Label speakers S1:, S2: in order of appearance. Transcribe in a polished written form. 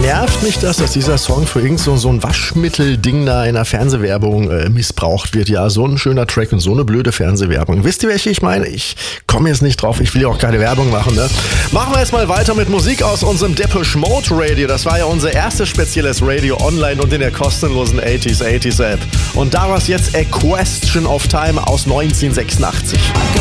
S1: nervt mich das, dass dieser Song für irgend so ein Waschmittel-Ding da in einer Fernsehwerbung missbraucht wird. Ja, so ein schöner Track und so eine blöde Fernsehwerbung. Wisst ihr, welche ich meine? Ich komme jetzt nicht drauf. Ich will ja auch keine Werbung machen, ne? Machen wir jetzt mal weiter mit Musik aus unserem Depeche Mode Radio. Das war ja unser erstes spezielles Radio online und in der kostenlosen 80s App. Und daraus jetzt A Question of Time aus 1986.